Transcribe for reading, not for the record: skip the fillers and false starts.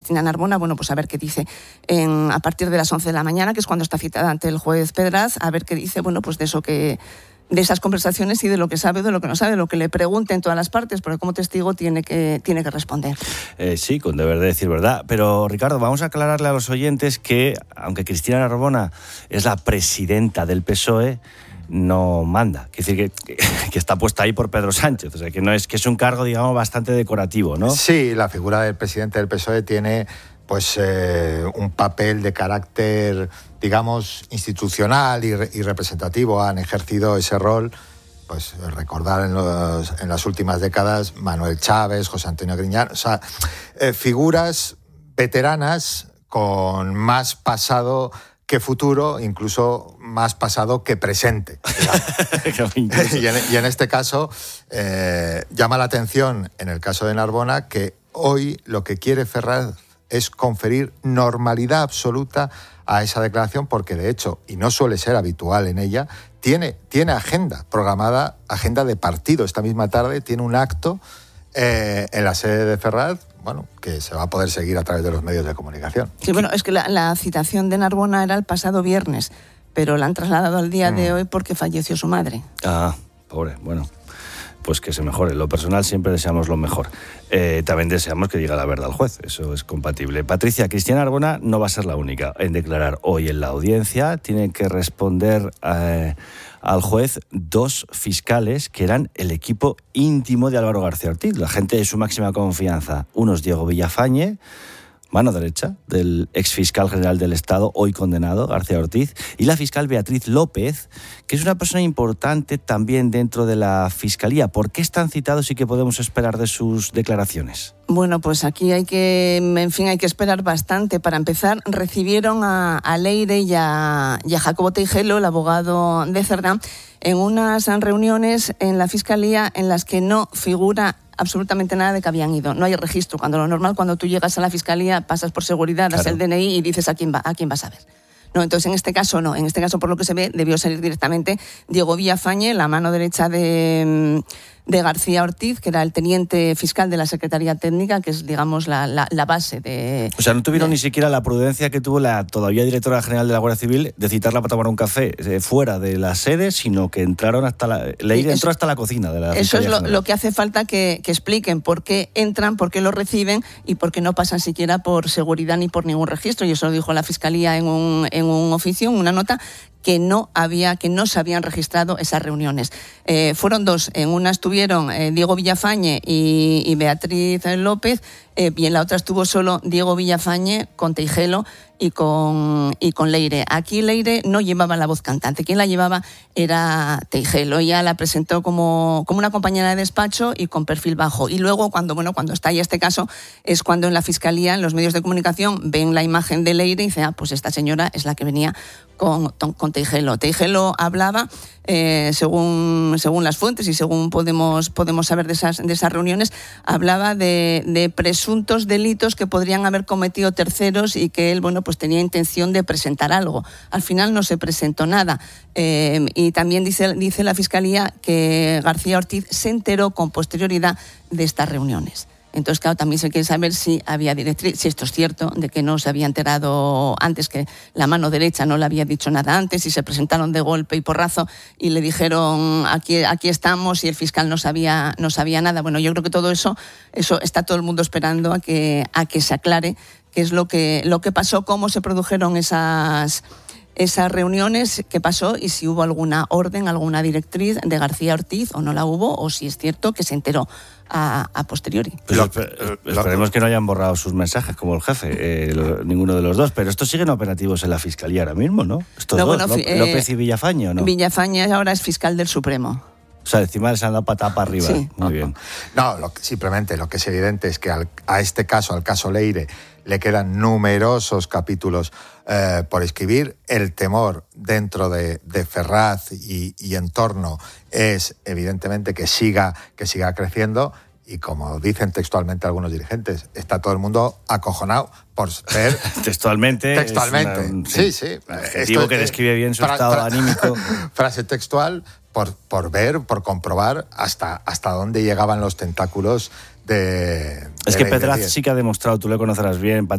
Cristina Narbona, bueno, pues a ver qué dice a partir de las 11 de la mañana, que es cuando está citada ante el juez Pedraz, a ver qué dice, bueno, pues de eso de esas conversaciones y de lo que sabe o de lo que no sabe, lo que le pregunten todas las partes, porque como testigo tiene que responder. Sí, con deber de decir verdad. Pero, Ricardo, vamos a aclararle a los oyentes que, aunque Cristina Narbona es la presidenta del PSOE, no manda. Quiere decir que está puesta ahí por Pedro Sánchez. O sea, que es un cargo, digamos, bastante decorativo, ¿no? Sí, la figura del presidente del PSOE tiene un papel de carácter, digamos, institucional y representativo. Han ejercido ese rol, pues recordar en las últimas décadas Manuel Chávez, José Antonio Griñán, o sea, figuras veteranas con más pasado que futuro, incluso más pasado que presente. y en este caso, llama la atención, en el caso de Narbona, que hoy lo que quiere Ferraz es conferir normalidad absoluta a esa declaración, porque de hecho, y no suele ser habitual en ella, tiene agenda programada, agenda de partido. Esta misma tarde tiene un acto en la sede de Ferraz, bueno, que se va a poder seguir a través de los medios de comunicación. Sí, bueno, es que la citación de Narbona era el pasado viernes, pero la han trasladado al día de hoy porque falleció su madre. Ah, pobre, bueno. Pues que se mejore. En lo personal siempre deseamos lo mejor. También deseamos que diga la verdad al juez. Eso es compatible. Patricia, Cristina Narbona no va a ser la única en declarar hoy en la audiencia. Tienen que responder al juez 2 fiscales que eran el equipo íntimo de Álvaro García Ortiz, la gente de su máxima confianza. Uno es Diego Villafañe, mano derecha del exfiscal general del Estado, hoy condenado, García Ortiz, y la fiscal Beatriz López, que es una persona importante también dentro de la Fiscalía. ¿Por qué están citados y qué podemos esperar de sus declaraciones? Bueno, pues aquí hay que esperar bastante. Para empezar, recibieron a Leire y a Jacobo Teijelo, el abogado de Cerdá, en unas reuniones en la Fiscalía en las que no figura absolutamente nada de que habían ido. No hay registro. Cuando lo normal, cuando tú llegas a la Fiscalía, pasas por seguridad, das el DNI y dices a quién vas a ver. No, entonces en este caso no. En este caso, por lo que se ve, debió salir directamente Diego Villafañe, la mano derecha de García Ortiz, que era el teniente fiscal de la Secretaría Técnica, que es, digamos, la base de... O sea, no tuvieron ni siquiera la prudencia que tuvo la todavía directora general de la Guardia Civil de citarla para tomar un café fuera de la sede, sino que entraron entró hasta la cocina de la Fiscalía. Eso es lo que hace falta que expliquen por qué entran, por qué lo reciben y por qué no pasan siquiera por seguridad ni por ningún registro. Y eso lo dijo la Fiscalía en un oficio, en una nota, que no se habían registrado esas reuniones. Fueron 2. En una estuvieron Diego Villafañe y Beatriz López, y en la otra estuvo solo Diego Villafañe con Teijelo y con Leire. Aquí Leire no llevaba la voz cantante, quien la llevaba era Teijelo. Ella la presentó como una compañera de despacho y con perfil bajo. Y luego, cuando estalla este caso, es cuando en la Fiscalía, en los medios de comunicación, ven la imagen de Leire y dicen, pues esta señora es la que venía con Teijelo. Teijelo hablaba, según las fuentes y según podemos saber de esas reuniones, hablaba de presuntos delitos que podrían haber cometido terceros y que él, pues tenía intención de presentar algo. Al final no se presentó nada. Y también dice la Fiscalía que García Ortiz se enteró con posterioridad de estas reuniones. Entonces, claro, también se quiere saber si había directriz, si esto es cierto, de que no se había enterado antes, que la mano derecha no le había dicho nada antes, y se presentaron de golpe y porrazo y le dijeron aquí estamos, y el fiscal no sabía nada. Bueno, yo creo que todo eso está todo el mundo esperando a que se aclare qué es lo que pasó, cómo se produjeron esas reuniones, qué pasó y si hubo alguna orden, alguna directriz de García Ortiz o no la hubo, o si es cierto que se enteró a posteriori. Pues esperemos que no hayan borrado sus mensajes como el jefe, ninguno de los dos, pero estos siguen operativos en la Fiscalía ahora mismo, ¿no? Estos dos, López y Villafañe, ¿o no? Villafañe ahora es fiscal del Supremo. O sea, encima les han dado patada para arriba. Sí. Muy bien. No, simplemente lo que es evidente es que a este caso, al caso Leire, le quedan numerosos capítulos por escribir. El temor dentro de Ferraz y entorno es evidentemente que siga creciendo, y como dicen textualmente algunos dirigentes, está todo el mundo acojonado por ver... Textualmente. Sí. Digo que describe bien su estado anímico. Frase textual, por ver, por comprobar hasta dónde llegaban los tentáculos de... Es que Pedraz sí que ha demostrado, tú le conocerás bien,